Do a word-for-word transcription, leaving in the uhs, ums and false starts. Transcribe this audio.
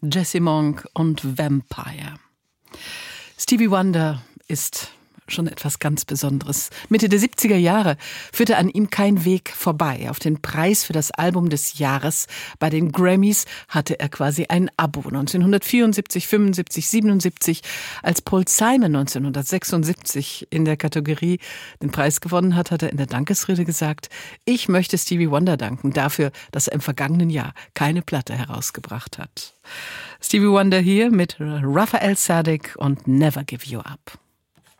Jesse Monk und Vampire. Stevie Wonder ist schon etwas ganz Besonderes. Mitte der siebziger Jahre führte an ihm kein Weg vorbei. Auf den Preis für das Album des Jahres bei den Grammys hatte er quasi ein Abo. neunzehnhundertvierundsiebzig, fünfundsiebzig, siebenundsiebzig, als Paul Simon neunzehnhundertsechsundsiebzig in der Kategorie den Preis gewonnen hat, hat er in der Dankesrede gesagt: Ich möchte Stevie Wonder danken dafür, dass er im vergangenen Jahr keine Platte herausgebracht hat. Stevie Wonder hier mit Raphael Saadiq und Never Give You Up.